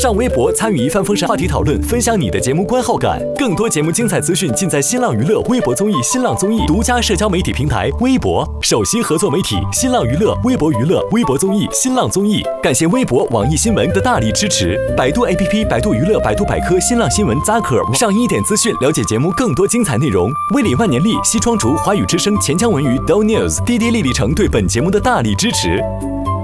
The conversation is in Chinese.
上微博参与一帆风顺话题讨论，分享你的节目观后感。更多节目精彩资讯尽在新浪娱乐微博综艺、新浪综艺独家社交媒体平台微博，首席合作媒体新浪娱乐、微博娱乐、微博综艺、新浪综艺。感谢微博、网易新闻的大力支持。百度 APP、百度娱乐、百度百科、新浪新闻、Zaker 上1点资讯，了解节目更多精彩内容。威理万年历、西窗竹、华语之声、钱江文娱、Do News、滴滴丽丽城对本节目的大力支持。